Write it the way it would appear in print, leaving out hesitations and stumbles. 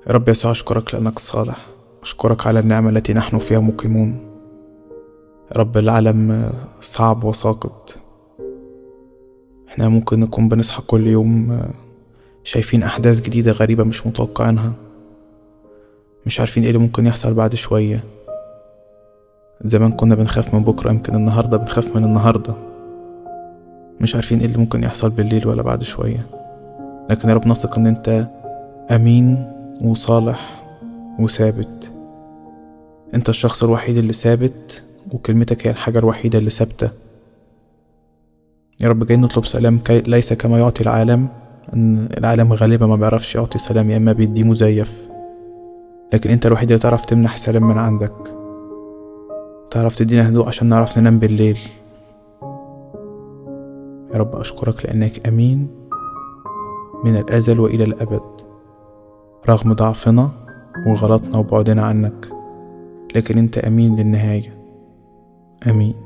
يا رب يسوع، أشكرك لأنك صالح. أشكرك على النعمة التي نحن فيها مقيمون. يا رب، العالم صعب وساقط. احنا ممكن نكون بنصحى كل يوم شايفين أحداث جديدة غريبة مش متوقعينها، مش عارفين ايه اللي ممكن يحصل بعد شوية. زمان كنا بنخاف من بكرة، يمكن النهاردة بنخاف من النهاردة. مش عارفين ايه اللي ممكن يحصل بالليل ولا بعد شوية. لكن يا رب نثق ان انت أمين وصالح وثابت. انت الشخص الوحيد اللي ثابت، وكلمتك هي الحاجة الوحيدة اللي ثابتة. يا رب جاي نطلب سلام ليس كما يعطي العالم، ان العالم غالبا ما بيعرفش يعطي سلام، يا اما بيديه مزيف. لكن انت الوحيد اللي تعرف تمنح سلام من عندك، تعرف تدينا هدوء عشان نعرف ننام بالليل. يا رب أشكرك لأنك أمين من الأزل وإلى الأبد، رغم ضعفنا وغلطنا وبعدنا عنك، لكن أنت أمين للنهاية. أمين.